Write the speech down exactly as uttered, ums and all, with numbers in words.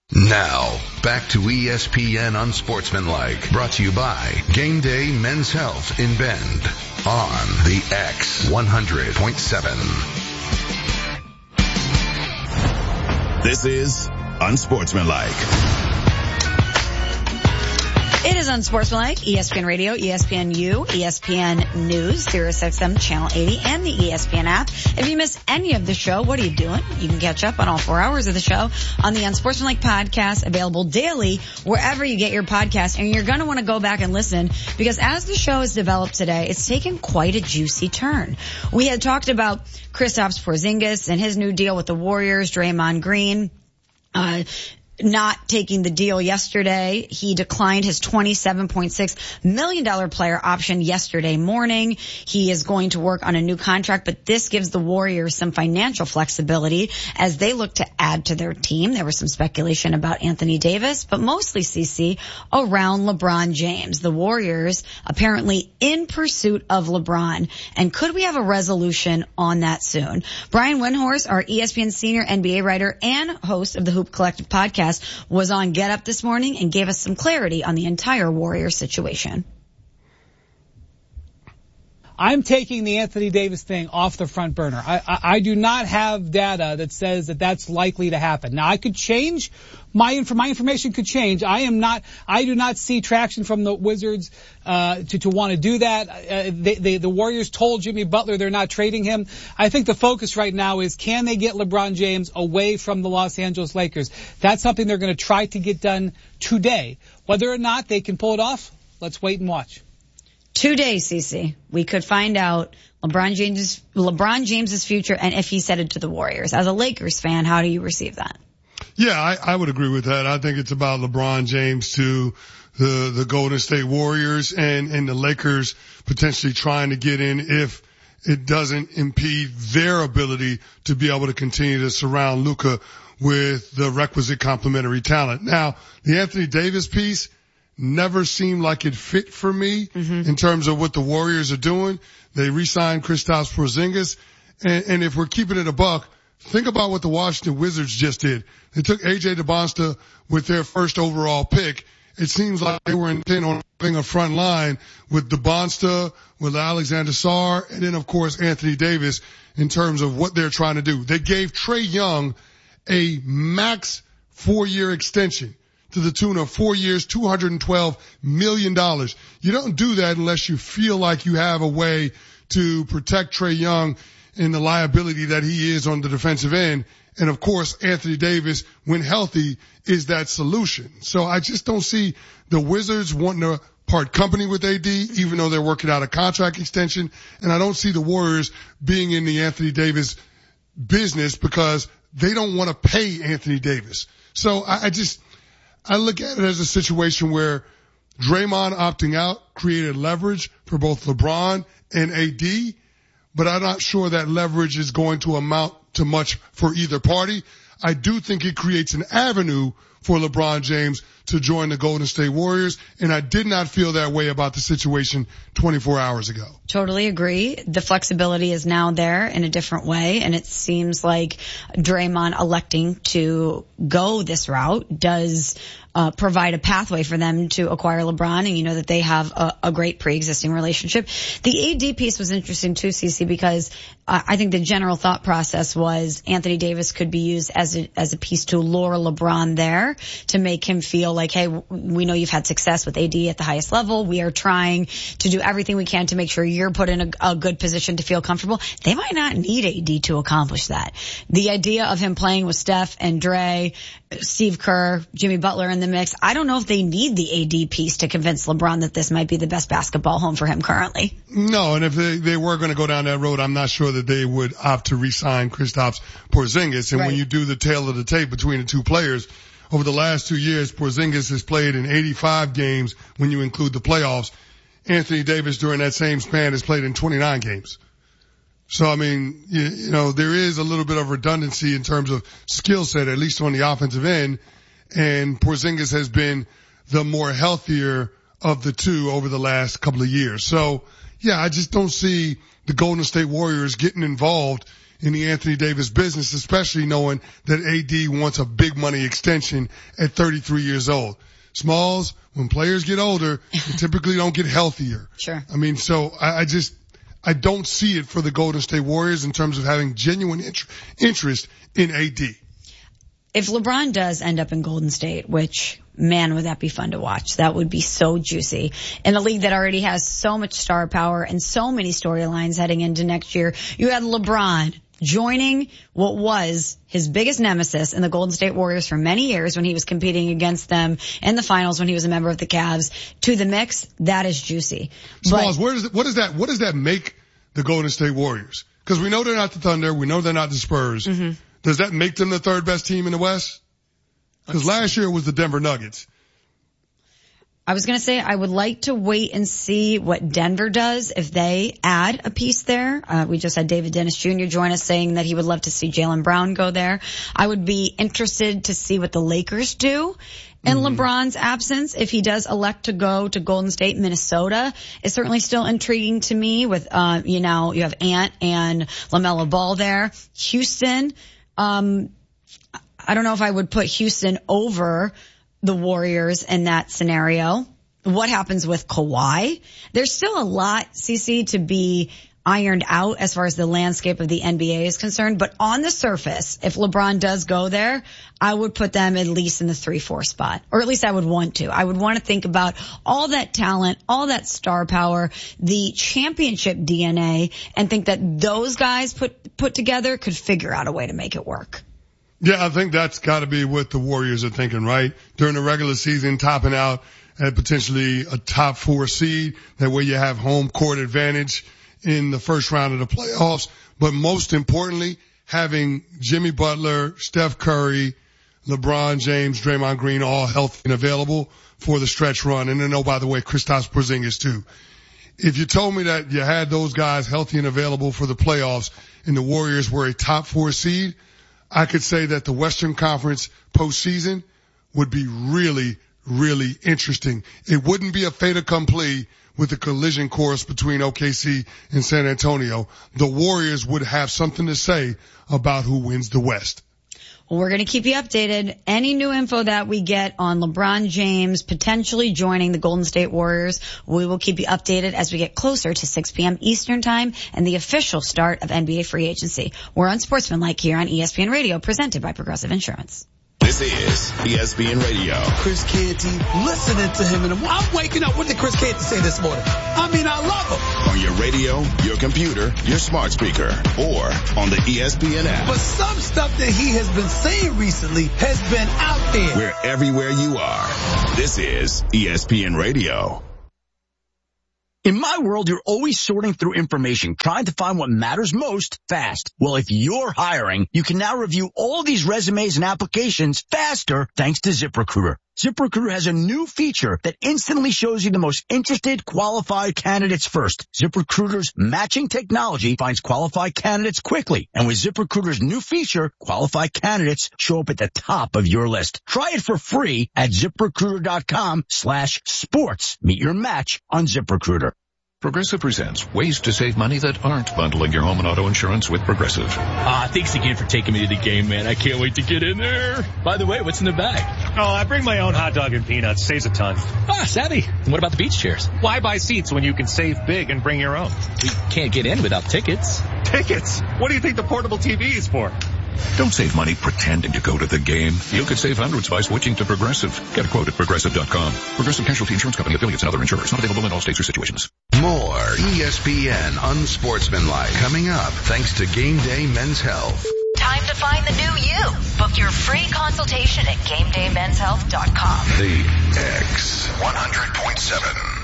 Now, back to E S P N Unsportsmanlike, brought to you by Game Day Men's Health in Bend on the X one hundred point seven. This is Unsportsmanlike. It is Unsportsmanlike, E S P N Radio, E S P N U, E S P N News, Sirius X M Channel eighty, and the E S P N app. If you miss any of the show, what are you doing? You can catch up on all four hours of the show on the Unsportsmanlike podcast, available daily wherever you get your podcast. And you're going to want to go back and listen, because as the show has developed today, it's taken quite a juicy turn. We had talked about Kristaps Porzingis and his new deal with the Warriors, Draymond Green, uh, not taking the deal yesterday. He declined his twenty-seven point six million dollars player option yesterday morning. He is going to work on a new contract, but this gives the Warriors some financial flexibility as they look to add to their team. There was some speculation about Anthony Davis, but mostly, C C, around LeBron James. The Warriors apparently in pursuit of LeBron. And could we have a resolution on that soon? Brian Windhorst, our E S P N senior N B A writer and host of the Hoop Collective podcast, was on Get Up this morning and gave us some clarity on the entire Warrior situation. I'm taking the Anthony Davis thing off the front burner. I, I, I do not have data that says that that's likely to happen. Now, I could change my inf- my information could change. I am not. I do not see traction from the Wizards uh, to to want to do that. Uh, they, they, the Warriors told Jimmy Butler they're not trading him. I think the focus right now is, can they get LeBron James away from the Los Angeles Lakers? That's something they're going to try to get done today. Whether or not they can pull it off, let's wait and watch. Today, C C, we could find out LeBron James's, LeBron James's future and if he's headed to the Warriors. As a Lakers fan, how do you receive that? Yeah, I, I would agree with that. I think it's about LeBron James to the, the Golden State Warriors and, and the Lakers potentially trying to get in if it doesn't impede their ability to be able to continue to surround Luka with the requisite complementary talent. Now, the Anthony Davis piece never seemed like it fit for me mm-hmm. in terms of what the Warriors are doing. They re-signed Kristaps Porzingis. And, and if we're keeping it a buck, think about what the Washington Wizards just did. They took A J DeBonsta with their first overall pick. It seems like they were intent on having a front line with DeBonsta, with Alexander Sarr, and then, of course, Anthony Davis in terms of what they're trying to do. They gave Trae Young a max four-year extension to the tune of four years, two hundred twelve million dollars. You don't do that unless you feel like you have a way to protect Trae Young and the liability that he is on the defensive end. And of course, Anthony Davis, when healthy, is that solution. So I just don't see the Wizards wanting to part company with A D, even though they're working out a contract extension. And I don't see the Warriors being in the Anthony Davis business because they don't want to pay Anthony Davis. So I, I just, I look at it as a situation where Draymond opting out created leverage for both LeBron and A D, but I'm not sure that leverage is going to amount to much for either party. I do think it creates an avenue for LeBron James to join the Golden State Warriors, and I did not feel that way about the situation twenty-four hours ago. Totally agree. The flexibility is now there in a different way, and it seems like Draymond electing to go this route does uh provide a pathway for them to acquire LeBron, and you know that they have a, a great pre-existing relationship. The A D piece was interesting too, Cece, because uh, I think the general thought process was Anthony Davis could be used as a, as a piece to lure LeBron there, to make him feel like, hey, we know you've had success with A D at the highest level. We are trying to do everything we can to make sure you're put in a, a good position to feel comfortable. They might not need A D to accomplish that. The idea of him playing with Steph and Dre, Steve Kerr, Jimmy Butler in the mix, I don't know if they need the A D piece to convince LeBron that this might be the best basketball home for him currently. No, and if they, they were going to go down that road, I'm not sure that they would opt to re-sign Kristaps Porzingis. And right. when you do the tail of the tape between the two players, over the last two years, Porzingis has played in eighty-five games when you include the playoffs. Anthony Davis during that same span has played in twenty-nine games. So, I mean, you, you know, there is a little bit of redundancy in terms of skill set, at least on the offensive end. And Porzingis has been the more healthier of the two over the last couple of years. So, yeah, I just don't see the Golden State Warriors getting involved in the Anthony Davis business, especially knowing that A D wants a big money extension at thirty-three years old. Smalls, when players get older, they typically don't get healthier. Sure. I mean, so I, I just, I don't see it for the Golden State Warriors in terms of having genuine int- interest in A D. If LeBron does end up in Golden State, which, man, would that be fun to watch. That would be so juicy. In a league that already has so much star power and so many storylines heading into next year, you had LeBron joining what was his biggest nemesis in the Golden State Warriors for many years when he was competing against them in the finals when he was a member of the Cavs to the mix. That is juicy. Smalls, But, where does it, what does that, what does that make the Golden State Warriors? Because we know they're not the Thunder. We know they're not the Spurs. Mm-hmm. Does that make them the third best team in the West? Because last year it was the Denver Nuggets. I was going to say I would like to wait and see what Denver does if they add a piece there. Uh, we just had David Dennis Junior join us saying that he would love to see Jaylen Brown go there. I would be interested to see what the Lakers do in mm-hmm. LeBron's absence. If he does elect to go to Golden State, Minnesota is certainly still intriguing to me with, uh, you know, you have Ant and LaMelo Ball there. Houston, um, I don't know if I would put Houston over the Warriors in that scenario. What happens with Kawhi? There's still a lot, Cece, to be ironed out as far as the landscape of the N B A is concerned. But on the surface, if LeBron does go there, I would put them at least in the three four spot. Or at least I would want to. I would want to think about all that talent, all that star power, the championship D N A, and think that those guys put put together could figure out a way to make it work. Yeah, I think that's got to be what the Warriors are thinking, right? During the regular season, topping out at potentially a top four seed. That way you have home court advantage in the first round of the playoffs. But most importantly, having Jimmy Butler, Steph Curry, LeBron James, Draymond Green all healthy and available for the stretch run. And then, oh, by the way, Kristaps Porzingis too. If you told me that you had those guys healthy and available for the playoffs and the Warriors were a top four seed, I could say that the Western Conference postseason would be really, really interesting. It wouldn't be a fait accompli with the collision course between O K C and San Antonio. The Warriors would have something to say about who wins the West. Well, we're going to keep you updated. Any new info that we get on LeBron James potentially joining the Golden State Warriors, we will keep you updated as we get closer to six p.m. Eastern Time and the official start of N B A free agency. We're Unsportsmanlike here on E S P N Radio, presented by Progressive Insurance. This is E S P N Radio. Chris Canty, listening to him in the morning. I'm waking up. What did Chris Canty say this morning? I mean, I love him. On your radio, your computer, your smart speaker, or on the E S P N app. But some stuff that he has been saying recently has been out there. We're everywhere you are. This is E S P N Radio. In my world, you're always sorting through information, trying to find what matters most fast. Well, if you're hiring, you can now review all these resumes and applications faster thanks to ZipRecruiter. ZipRecruiter has a new feature that instantly shows you the most interested, qualified candidates first. ZipRecruiter's matching technology finds qualified candidates quickly. And with ZipRecruiter's new feature, qualified candidates show up at the top of your list. Try it for free at ZipRecruiter.com slash sports. Meet your match on ZipRecruiter. Progressive presents ways to save money that aren't bundling your home and auto insurance with Progressive. Ah, thanks again for taking me to the game, man. I can't wait to get in there. By the way, what's in the bag? Oh, I bring my own hot dog and peanuts. Saves a ton. Ah, savvy. And what about the beach chairs? Why buy seats when you can save big and bring your own? We can't get in without tickets. Tickets? What do you think the portable T V is for? Don't save money pretending to go to the game. You could save hundreds by switching to Progressive. Get a quote at Progressive dot com. Progressive Casualty Insurance Company, affiliates, and other insurers. Not available in all states or situations. More E S P N Unsportsmanlike coming up thanks to Game Day Men's Health. Time to find the new you. Book your free consultation at game day men's health dot com. The X one hundred point seven.